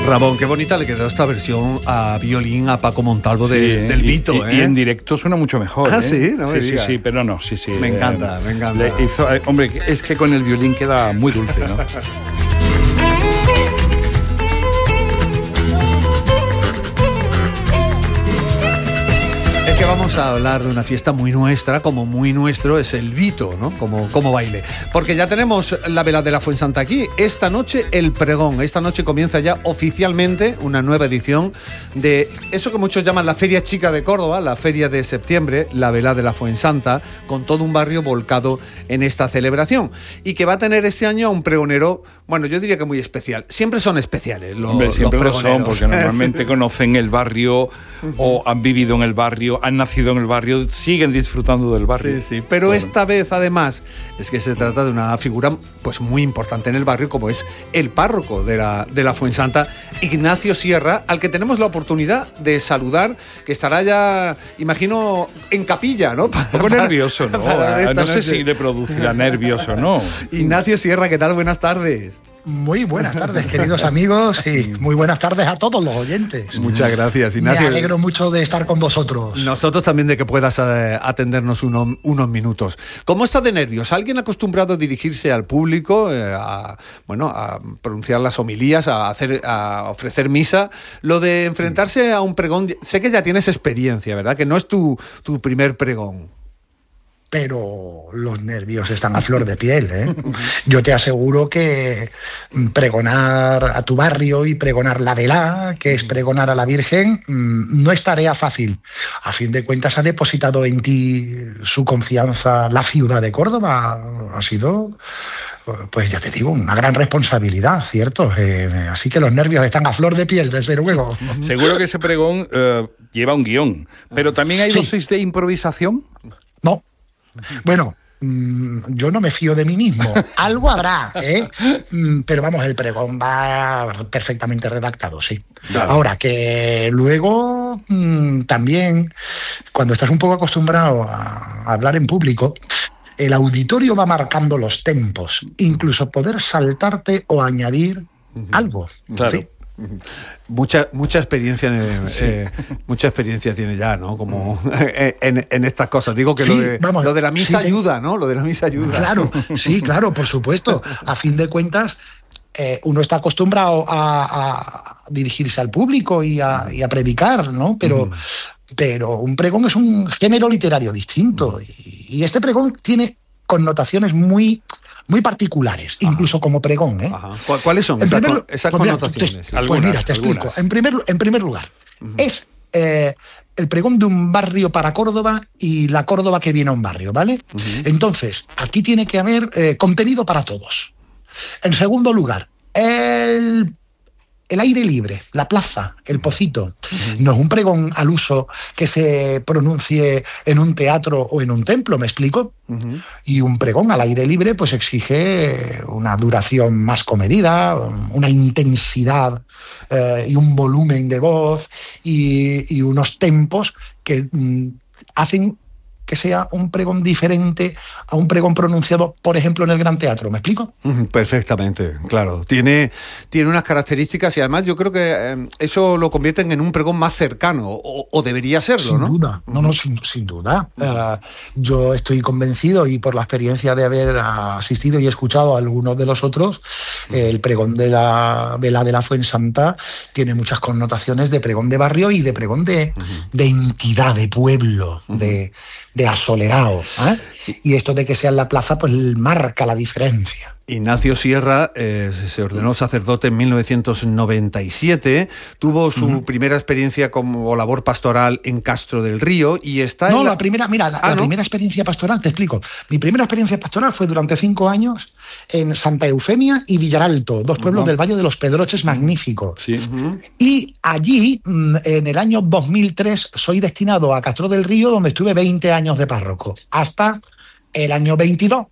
Ramón, qué bonita le quedó esta versión a violín a Paco Montalvo del Vito. Y en directo suena mucho mejor. Ah, sí, no me sí, digas. sí, pero no, sí. Me encanta, me encanta. Hombre, es que con el violín queda muy dulce, ¿no? Que vamos a hablar de una fiesta muy nuestra, como muy nuestro es el Vito, ¿no? Como baile. Porque ya tenemos la vela de la Fuensanta aquí. Esta noche el pregón. Esta noche comienza ya oficialmente una nueva edición de eso que muchos llaman la Feria Chica de Córdoba, la Feria de septiembre, la vela de la Fuensanta, con todo un barrio volcado en esta celebración. Y que va a tener este año a un pregonero, bueno, yo diría que muy especial. Siempre son especiales siempre los lo son, porque normalmente conocen el barrio o han vivido en el barrio, han nacido en el barrio, siguen disfrutando del barrio. Sí, pero bueno, esta vez además es que se trata de una figura pues muy importante en el barrio, como es el párroco de la Fuensanta, Ignacio Sierra, al que tenemos la oportunidad de saludar, que estará ya, imagino, en capilla, ¿no? Un poco nervioso, ¿no? No sé si le producirá nervios o no. Ignacio Sierra, ¿qué tal? Buenas tardes. Muy buenas tardes, queridos amigos, y muy buenas tardes a todos los oyentes. Muchas gracias, Ignacio. Me alegro mucho de estar con vosotros. Nosotros también de que puedas atendernos unos minutos. ¿Cómo está de nervios? ¿Alguien acostumbrado a dirigirse al público, a pronunciar las homilías, a ofrecer misa? Lo de enfrentarse a un pregón, sé que ya tienes experiencia, ¿verdad? Que no es tu primer pregón. Pero los nervios están a flor de piel, ¿eh? Yo te aseguro que pregonar a tu barrio y pregonar la velá, que es pregonar a la Virgen, no es tarea fácil. A fin de cuentas ha depositado en ti su confianza la ciudad de Córdoba. Ha sido, pues ya te digo, una gran responsabilidad, ¿cierto? Así que los nervios están a flor de piel, desde luego. Seguro que ese pregón lleva un guión, pero también hay dosis de improvisación. No. Bueno, yo no me fío de mí mismo. Algo habrá, ¿eh? Pero vamos, el pregón va perfectamente redactado, sí. Claro. Ahora, que luego también, cuando estás un poco acostumbrado a hablar en público, el auditorio va marcando los tempos, incluso poder saltarte o añadir algo. Claro. ¿Sí? Mucha experiencia mucha experiencia tiene ya, ¿no? Como en estas cosas. Digo que lo de la misa ayuda, ¿no? Lo de la misa ayuda. Claro, sí, claro, por supuesto. A fin de cuentas, uno está acostumbrado a dirigirse al público y a predicar, ¿no? Pero un pregón es un género literario distinto. Y este pregón tiene connotaciones muy particulares, incluso como pregón, ¿eh? Ajá. ¿Cuáles son esas connotaciones? Pues mira, te explico. En primer lugar, es el pregón de un barrio para Córdoba y la Córdoba que viene a un barrio, ¿vale? Entonces, aquí tiene que haber contenido para todos. En segundo lugar, el aire libre, la plaza, el pocito. No es un pregón al uso que se pronuncie en un teatro o en un templo, ¿me explico? Y un pregón al aire libre pues exige una duración más comedida, una intensidad y un volumen de voz y unos tempos que hacen que sea un pregón diferente a un pregón pronunciado, por ejemplo, en el Gran Teatro. ¿Me explico? Perfectamente, claro. Tiene unas características y además yo creo que eso lo convierten en un pregón más cercano, o debería serlo, sin ¿no? Duda. Sin duda. Yo estoy convencido, y por la experiencia de haber asistido y escuchado a algunos de los otros, el pregón de la vela de la Fuensanta tiene muchas connotaciones de pregón de barrio y de pregón de entidad, de pueblo, de asolerado, ¿eh? Y esto de que sea en la plaza pues marca la diferencia. Ignacio Sierra se ordenó sacerdote en 1997, tuvo su primera experiencia como labor pastoral en Castro del Río y está la primera experiencia pastoral, te explico. Mi primera experiencia pastoral fue durante 5 años en Santa Eufemia y Villaralto, 2 pueblos del Valle de los Pedroches magníficos. Sí. Y allí, en el año 2003, soy destinado a Castro del Río, donde estuve 20 años de párroco, hasta el año 22.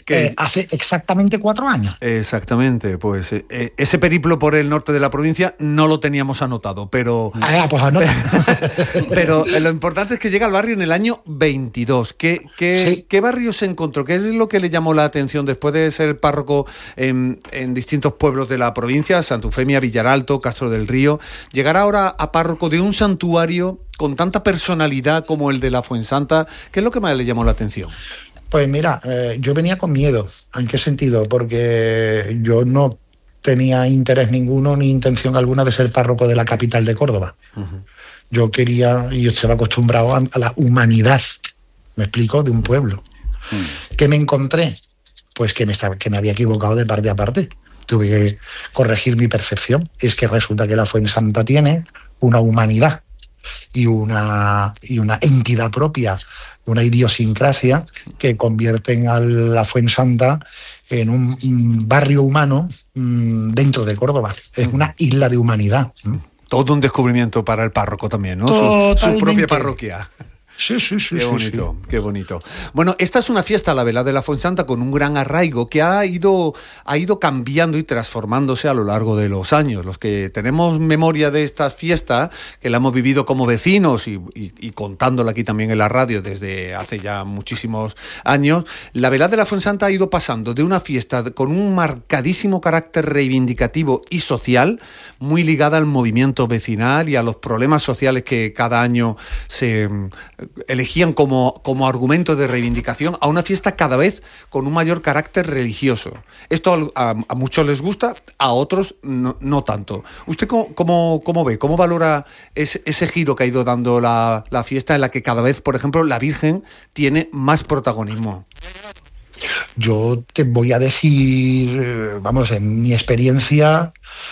hace exactamente 4 años. Exactamente, pues ese periplo por el norte de la provincia no lo teníamos anotado, pero... Pues anota. Pero lo importante es que llega al barrio en el año 22. ¿Qué barrio se encontró? ¿Qué es lo que le llamó la atención después de ser párroco en distintos pueblos de la provincia, Santufemia, Villaralto, Castro del Río? Llegar ahora a párroco de un santuario con tanta personalidad como el de la Fuensanta, ¿qué es lo que más le llamó la atención? Pues mira, yo venía con miedo. ¿En qué sentido? Porque yo no tenía interés ninguno ni intención alguna de ser párroco de la capital de Córdoba. Uh-huh. Yo quería, y yo estaba acostumbrado a la humanidad, ¿me explico?, de un pueblo. ¿Qué me encontré? Pues que me había equivocado de parte a parte. Tuve que corregir mi percepción. Es que resulta que la Fuensanta tiene una humanidad y una entidad propia, una idiosincrasia que convierten a la Fuensanta en un barrio humano dentro de Córdoba. Es una isla de humanidad. Todo un descubrimiento para el párroco también, ¿no? Su propia parroquia. Sí. Qué bonito, sí. Qué bonito. Bueno, esta es una fiesta, la velada de la Fuensanta, con un gran arraigo que ha ido cambiando y transformándose a lo largo de los años. Los que tenemos memoria de esta fiesta, que la hemos vivido como vecinos y contándola aquí también en la radio desde hace ya muchísimos años, la velada de la Fuensanta ha ido pasando de una fiesta con un marcadísimo carácter reivindicativo y social, muy ligada al movimiento vecinal y a los problemas sociales que cada año se elegían como argumento de reivindicación, a una fiesta cada vez con un mayor carácter religioso. Esto a muchos les gusta, a otros no tanto. ¿Usted cómo ve, cómo valora ese giro que ha ido dando la fiesta, en la que cada vez, por ejemplo, la Virgen tiene más protagonismo? Yo te voy a decir, vamos, en mi experiencia,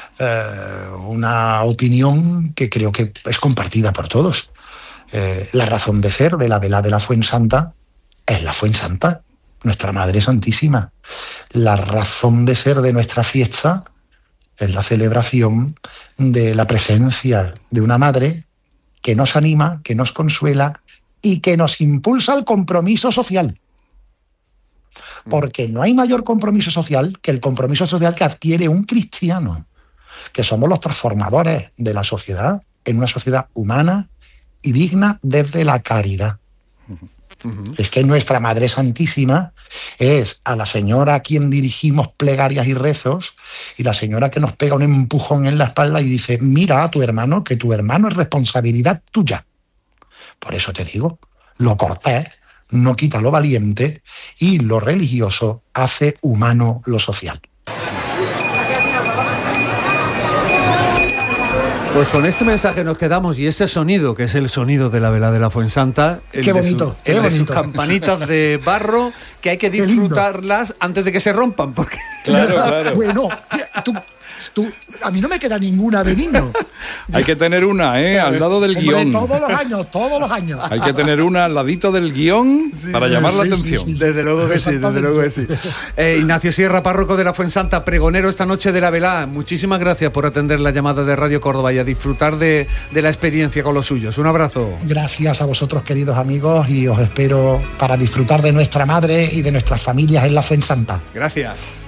una opinión que creo que es compartida por todos. La razón de ser de la velada de la Fuensanta es la Fuensanta, nuestra Madre Santísima. La razón de ser de nuestra fiesta es la celebración de la presencia de una madre que nos anima, que nos consuela y que nos impulsa al compromiso social. Porque no hay mayor compromiso social que el compromiso social que adquiere un cristiano, que somos los transformadores de la sociedad en una sociedad humana y digna desde la caridad. Uh-huh. Es que nuestra Madre Santísima es a la señora a quien dirigimos plegarias y rezos, y la señora que nos pega un empujón en la espalda y dice: mira a tu hermano, que tu hermano es responsabilidad tuya. Por eso te digo, lo cortés no quita lo valiente y lo religioso hace humano lo social. Pues con este mensaje nos quedamos, y ese sonido, que es el sonido de la velada de la Fuensanta, qué bonito, qué bonito. De sus campanitas de barro, que hay que disfrutarlas antes de que se rompan, porque... Claro. Bueno, tú, a mí no me queda ninguna de niño. Hay que tener una, al lado del guión. Todos los años. Hay que tener una al ladito del guión para llamar la atención. Sí. Desde luego que sí. Ignacio Sierra, párroco de la Fuensanta, pregonero esta noche de la velada. Muchísimas gracias por atender la llamada de Radio Córdoba y a disfrutar de la experiencia con los suyos. Un abrazo. Gracias a vosotros, queridos amigos, y os espero para disfrutar de nuestra madre y de nuestras familias en la Fuensanta. Gracias.